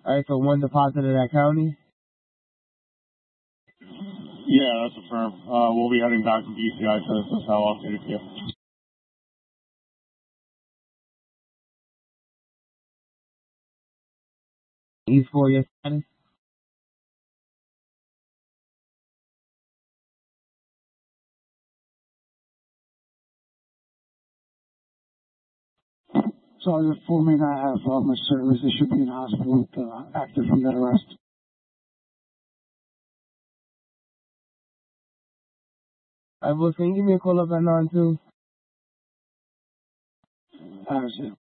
Alright, so one deposit in that county? Yeah, that's affirmed. We'll be heading back from DCI to South Los Angeles. East for your status? So the 4 may not have much service. They should be in hospital active from that arrest. Alright, boss, can you give me a call up at 9-2? That's it.